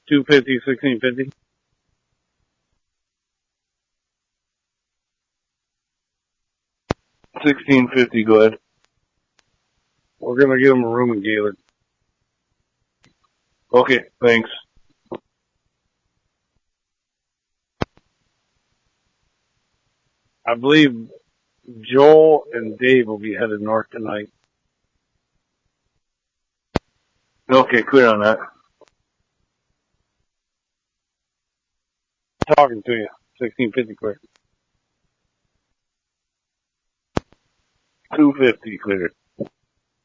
250, 1650. 1650, go ahead. We're gonna give him a room in Gaylord. Okay, thanks. I believe Joel and Dave will be headed north tonight. Okay, clear on that. Talking to you. 1650 clear. 250 clear.